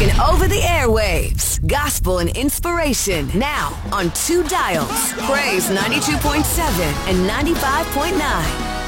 taking over the airwaves. Gospel and inspiration now on two dials. Praise 92.7 and 95.9.